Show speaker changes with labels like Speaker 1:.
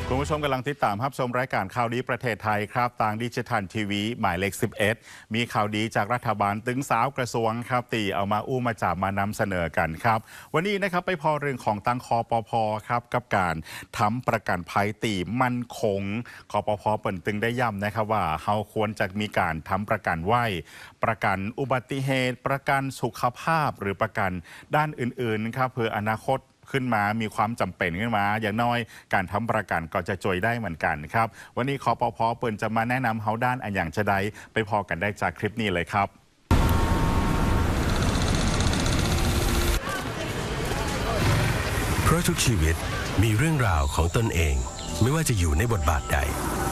Speaker 1: คุณผู้ชมกำลังติดตามรับชมรายการข่าวดีประเทศไทยครับทางดิจิทัลทีวีหมายเลข11มีข่าวดีจากรัฐบาลตึงสาวกระทรวงครับตีเอามามาจับมานำเสนอกันครับวันนี้นะครับไปพอเรื่องของตังคอปพครับกับการทำประกันภัยตีมั่นคงคอปพเปิ่นตึงได้ย้ำนะครับว่าเฮาควรจะมีการทำประกันไว้ประกันอุบัติเหตุประกันสุขภาพหรือประกันด้านอื่นๆครับเพื่ออนาคตขึ้นมามีความจำเป็นขึ้นมาอย่างน้อยการทำประกันก็จะช่วยได้เหมือนกันครับวันนี้คปพเปิ่นจะมาแนะนำเฮาด้านอันอย่างจะใดไปพอกันได้จากคลิปนี้เลยครับ
Speaker 2: เพราะทุกชีวิตมีเรื่องราวของตนเองไม่ว่าจะอยู่ในบทบาทใด